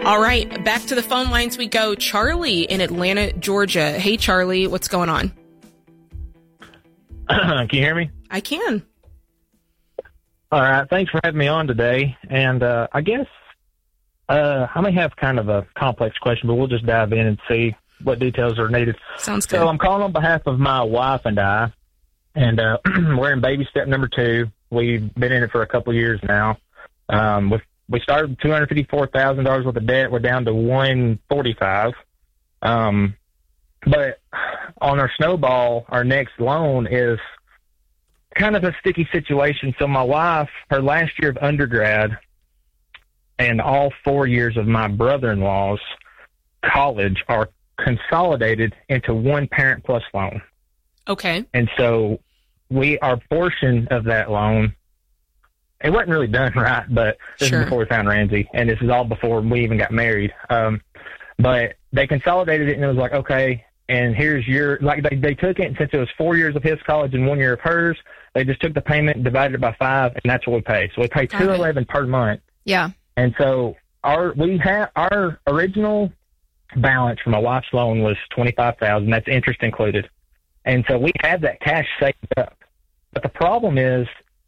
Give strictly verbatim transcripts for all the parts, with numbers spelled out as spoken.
All right, back to the phone lines we go. Charlie in Atlanta, Georgia. Hey, Charlie, what's going on? Can you hear me? I can. All right, thanks for having me on today. And uh, I guess uh, I may have kind of a complex question, but we'll just dive in and see what details are needed. Sounds good. So I'm calling on behalf of my wife and I, and uh, we're in baby step number two. We've been in it for a couple of years now. Um, with, we started with two hundred fifty-four thousand dollars worth of debt. We're down to one hundred forty-five thousand dollars. Um, but on our snowball, our next loan is kind of a sticky situation. So my wife, her last year of undergrad and all four years of my brother-in-law's college are consolidated into one parent plus loan. Okay. And so we, our portion of that loan, it wasn't really done right, but this Sure. is before we found Ramsey, and this is all before we even got married. Um, but they consolidated it, and it was like, okay, and here's your, like they, they took it, and since it was four years of his college and one year of hers, they just took the payment and divided it by five, and that's what we pay. So we pay two eleven per month. Yeah. And so our, we have, our original balance for my wife's loan was twenty-five thousand dollars. That's interest included. And so we had that cash saved up. But the problem is,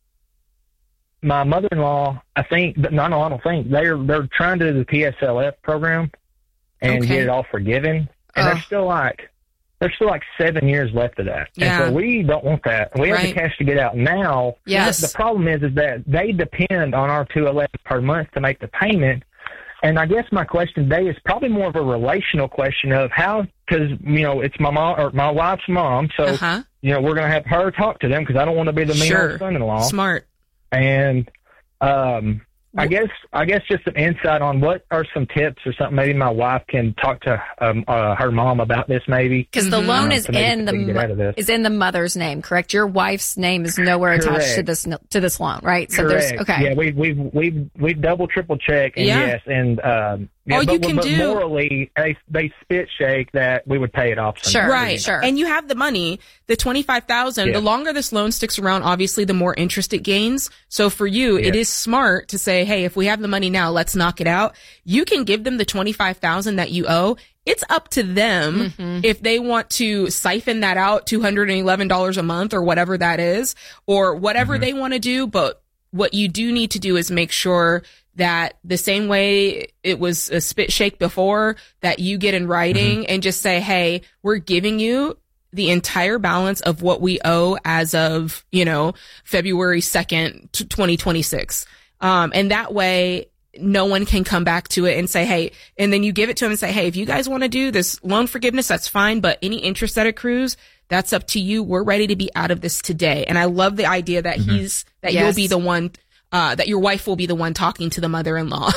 my mother-in-law, I think, no, no, I don't think, they're, they're trying to do the P S L F program and Okay. get it all forgiven. And Oh. there's still like, there's still like seven years left of that. Yeah. And so we don't want that. We have Right. the cash to get out now. Yes. The problem is, is that they depend on our two eleven per month to make the payment. And I guess my question today is probably more of a relational question of how, because, you know, it's my mom or my wife's mom. So, Uh-huh. you know, we're going to have her talk to them because I don't want to be the mean Sure. old son-in-law. Smart. And um, I guess I guess just some insight on what are some tips or something. Maybe my wife can talk to um, uh, her mom about this. Maybe Because the Mhm. loan Uh, is to maybe in the we can get out of mo- this. is in the mother's name, correct? Your wife's name is nowhere attached to Correct. this to this loan, right? So Correct. there's okay. Yeah, we we've we've we've double triple checked, and Yeah. yes, and um, yeah, All but, you can but do- morally, they they spit shake that we would pay it off. sometime. Sure. Right. Sure. And you have the money, the twenty-five thousand, Yeah. the longer this loan sticks around, obviously the more interest it gains. So for you, it Yeah. is smart to say, hey, if we have the money now, let's knock it out. You can give them the twenty-five thousand that you owe. It's up to them if they want to siphon that out, two hundred eleven dollars a month or whatever that is, or whatever they want to do. But what you do need to do is make sure that the same way it was a spit shake before, that you get in writing and just say, hey, we're giving you the entire balance of what we owe as of, you know, February second, twenty twenty-six. Um, and that way no one can come back to it and say, hey, and then you give it to them and say, hey, if you guys want to do this loan forgiveness, that's fine. But any interest that accrues, that's up to you. We're ready to be out of this today. And I love the idea that he's, that Yes. you'll be the one, uh, that your wife will be the one talking to the mother-in-law.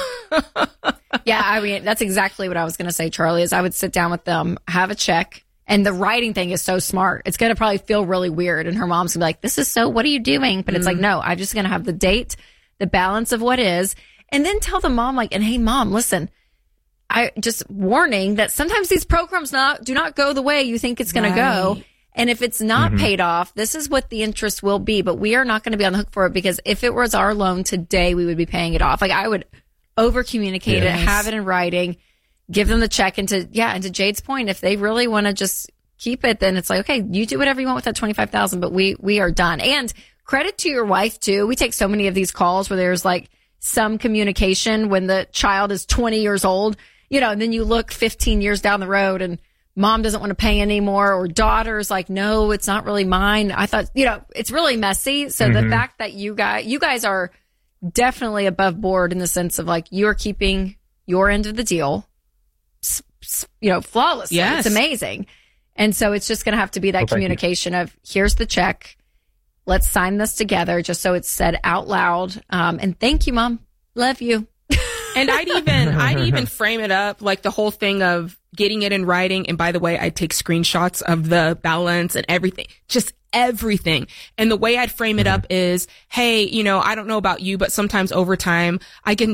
Yeah, I mean, that's exactly what I was going to say, Charlie, is I would sit down with them, have a check. And the writing thing is so smart. It's going to probably feel really weird. And her mom's going to be like, this is so, what are you doing? But it's like, no, I'm just going to have the date, the balance of what is, and then tell the mom, like, and hey, mom, listen, I just warning that sometimes these programs not do not go the way you think it's going to go. Right. And if it's not paid off, this is what the interest will be. But we are not going to be on the hook for it, because if it was our loan today, we would be paying it off. Like, I would over communicate Yes. it, have it in writing, give them the check. And to, yeah, and to Jade's point, if they really want to just keep it, then it's like, okay, you do whatever you want with that twenty-five thousand, but we, we are done. And credit to your wife too. We take so many of these calls where there's like some communication when the child is twenty years old, you know, and then you look fifteen years down the road and mom doesn't want to pay anymore, or daughter's like, no, it's not really mine. I thought, you know, it's really messy. So Mm-hmm. the fact that you guys, you guys are definitely above board in the sense of like, you're keeping your end of the deal, s- s- you know, flawlessly. Yes. It's amazing. And so it's just going to have to be that Well, thank you. communication of, here's the check. Let's sign this together, just so it's said out loud. Um, and thank you, mom. Love you. And I'd even, I'd even frame it up like the whole thing of getting it in writing. And by the way, I'd take screenshots of the balance and everything, just everything. And the way I'd frame it up is, hey, you know, I don't know about you, but sometimes over time I can